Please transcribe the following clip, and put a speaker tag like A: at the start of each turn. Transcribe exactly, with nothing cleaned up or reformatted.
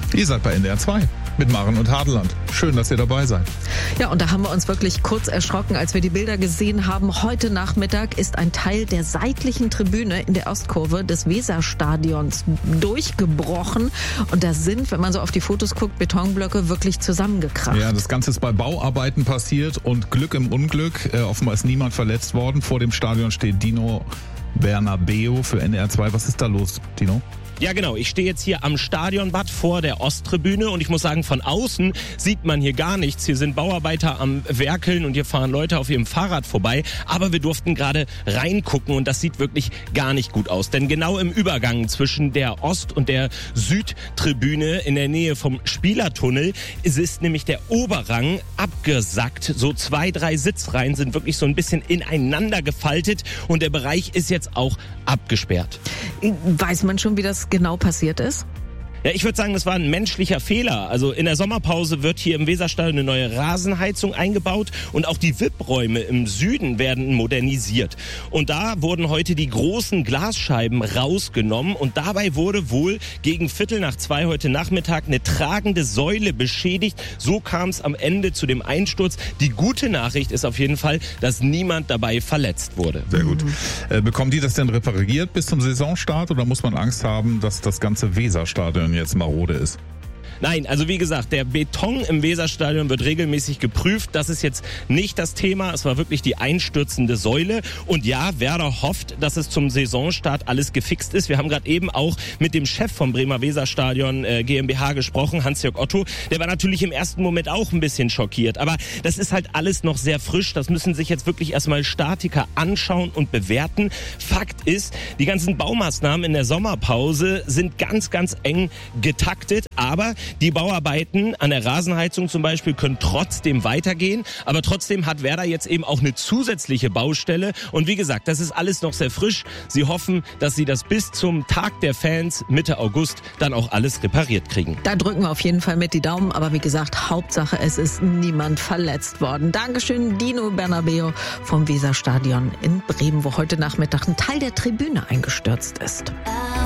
A: Ihr seid bei N D R zwei mit Maren und Hadeland. Schön, dass ihr dabei seid.
B: Ja, und da haben wir uns wirklich kurz erschrocken, als wir die Bilder gesehen haben. Heute Nachmittag ist ein Teil der seitlichen Tribüne in der Ostkurve des Weserstadions durchgebrochen. Und da sind, wenn man so auf die Fotos guckt, Betonblöcke wirklich zusammengekracht.
A: Ja, das Ganze ist bei Bauarbeiten passiert und Glück im Unglück. Äh, offenbar ist niemand verletzt worden. Vor dem Stadion steht Dino Bernabeu für N D R zwei. Was ist da los, Dino?
C: Ja, genau. Ich stehe jetzt hier am Stadionbad vor der Osttribüne und ich muss sagen, von außen sieht man hier gar nichts. Hier sind Bauarbeiter am Werkeln und hier fahren Leute auf ihrem Fahrrad vorbei. Aber wir durften gerade reingucken und das sieht wirklich gar nicht gut aus. Denn genau im Übergang zwischen der Ost- und der Südtribüne in der Nähe vom Spielertunnel ist nämlich der Oberrang abgesackt. So zwei, drei Sitzreihen sind wirklich so ein bisschen ineinander gefaltet und der Bereich ist jetzt auch abgesperrt.
B: Weiß man schon, wie das genau passiert ist?
C: Ja, ich würde sagen, das war ein menschlicher Fehler. Also in der Sommerpause wird hier im Weserstadion eine neue Rasenheizung eingebaut und auch die V I P-Räume im Süden werden modernisiert. Und da wurden heute die großen Glasscheiben rausgenommen und dabei wurde wohl gegen Viertel nach zwei heute Nachmittag eine tragende Säule beschädigt. So kam es am Ende zu dem Einsturz. Die gute Nachricht ist auf jeden Fall, dass niemand dabei verletzt wurde.
A: Sehr gut. Mhm. Äh, bekommen die das denn repariert bis zum Saisonstart oder muss man Angst haben, dass das ganze Weserstadion jetzt marode ist?
C: Nein, also wie gesagt, der Beton im Weserstadion wird regelmäßig geprüft. Das ist jetzt nicht das Thema. Es war wirklich die einstürzende Säule. Und ja, Werder hofft, dass es zum Saisonstart alles gefixt ist. Wir haben gerade eben auch mit dem Chef vom Bremer Weserstadion äh, GmbH gesprochen, Hans-Jörg Otto. Der war natürlich im ersten Moment auch ein bisschen schockiert. Aber das ist halt alles noch sehr frisch. Das müssen sich jetzt wirklich erstmal Statiker anschauen und bewerten. Fakt ist, die ganzen Baumaßnahmen in der Sommerpause sind ganz, ganz eng getaktet. Aber die Bauarbeiten an der Rasenheizung zum Beispiel können trotzdem weitergehen. Aber trotzdem hat Werder jetzt eben auch eine zusätzliche Baustelle. Und wie gesagt, das ist alles noch sehr frisch. Sie hoffen, dass sie das bis zum Tag der Fans Mitte August dann auch alles repariert kriegen.
B: Da drücken wir auf jeden Fall mit die Daumen. Aber wie gesagt, Hauptsache, es ist niemand verletzt worden. Dankeschön, Dino Bernabeu vom Weserstadion in Bremen, wo heute Nachmittag ein Teil der Tribüne eingestürzt ist.